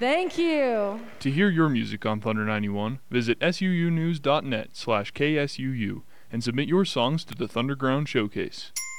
Thank you. To hear your music on Thunder 91, visit suunews.net/KSUU and submit your songs to the Thunderground Showcase.